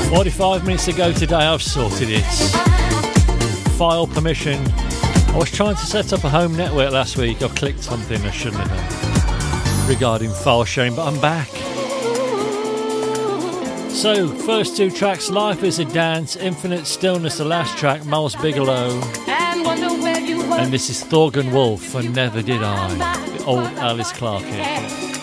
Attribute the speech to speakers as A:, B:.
A: 45 minutes ago today, I've sorted it. File permission. I was trying to set up a home network last week. I clicked something I shouldn't have done regarding file sharing, but I'm back. So, first two tracks, Life is a Dance, Infinite Stillness, the last track, Miles Bigelow. And this is Thorgan Wolf, and Never Did I, the old Alice Clark hit.